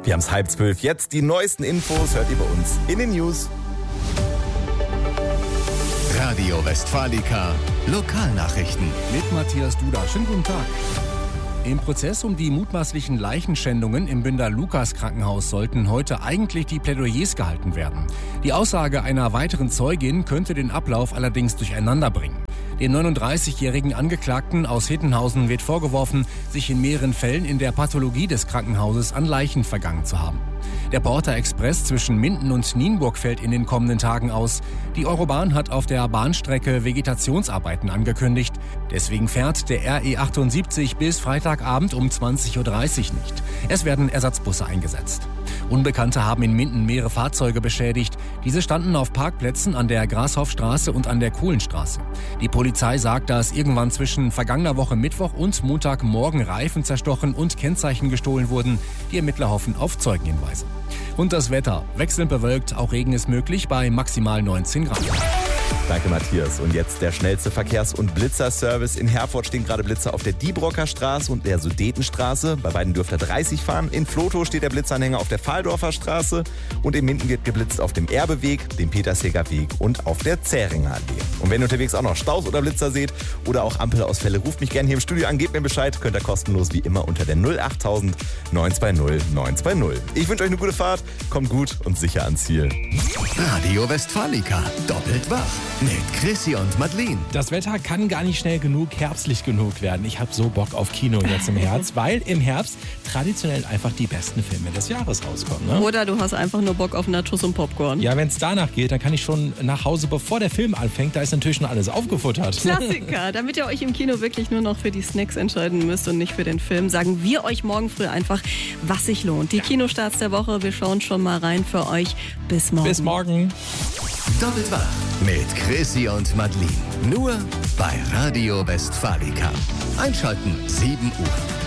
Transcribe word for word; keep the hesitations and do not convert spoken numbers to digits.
Wir haben es halb zwölf. Jetzt die neuesten Infos hört ihr bei uns in den News. Radio Westfalica, Lokalnachrichten. Mit Matthias Duda. Schönen guten Tag. Im Prozess um die mutmaßlichen Leichenschändungen im Bünder Lukas-Krankenhaus sollten heute eigentlich die Plädoyers gehalten werden. Die Aussage einer weiteren Zeugin könnte den Ablauf allerdings durcheinander bringen. Dem neununddreißigjährigen Angeklagten aus Hittenhausen wird vorgeworfen, sich in mehreren Fällen in der Pathologie des Krankenhauses an Leichen vergangen zu haben. Der Porter Express zwischen Minden und Nienburg fällt in den kommenden Tagen aus. Die Eurobahn hat auf der Bahnstrecke Vegetationsarbeiten angekündigt. Deswegen fährt der R E achtundsiebzig bis Freitagabend um zwanzig Uhr dreißig nicht. Es werden Ersatzbusse eingesetzt. Unbekannte haben in Minden mehrere Fahrzeuge beschädigt. Diese standen auf Parkplätzen an der Grashoffstraße und an der Kohlenstraße. Die Polizei sagt, dass irgendwann zwischen vergangener Woche Mittwoch und Montagmorgen Reifen zerstochen und Kennzeichen gestohlen wurden. Die Ermittler hoffen auf Zeugenhinweise. Und das Wetter. Wechselnd bewölkt, auch Regen ist möglich bei maximal neunzehn Grad. Danke, Matthias. Und jetzt der schnellste Verkehrs- und Blitzerservice. In Herford stehen gerade Blitzer auf der Diebrocker Straße und der Sudetenstraße. Bei beiden dürft ihr dreißig fahren. In Vlotho steht der Blitzanhänger auf der Fahldorfer Straße. Und in Minden wird geblitzt auf dem Erbeweg, dem Petersheger Weg und auf der Zähringer Allee. Und wenn ihr unterwegs auch noch Staus oder Blitzer seht oder auch Ampelausfälle, ruft mich gerne hier im Studio an, gebt mir Bescheid. Könnt ihr kostenlos wie immer unter der null achttausend neunhundertzweißig neunhundertzweißig. Ich wünsche euch eine gute Fahrt, kommt gut und sicher ans Ziel. Radio Westfalica, doppelt wach. Mit Chrissy und Madeleine. Das Wetter kann gar nicht schnell genug herbstlich genug werden. Ich habe so Bock auf Kino jetzt im Herbst, weil im Herbst traditionell einfach die besten Filme des Jahres rauskommen. Ne? Oder du hast einfach nur Bock auf Nachos und Popcorn. Ja, wenn es danach geht, dann kann ich schon nach Hause, bevor der Film anfängt. Da ist natürlich schon alles aufgefuttert. Klassiker. Damit ihr euch im Kino wirklich nur noch für die Snacks entscheiden müsst und nicht für den Film, sagen wir euch morgen früh einfach, was sich lohnt. Die Kinostarts der Woche, wir schauen schon mal rein für euch. Bis morgen. Bis morgen. Doppelt wach mit Chrissy und Madeleine. Nur bei Radio Westfalica. Einschalten sieben Uhr.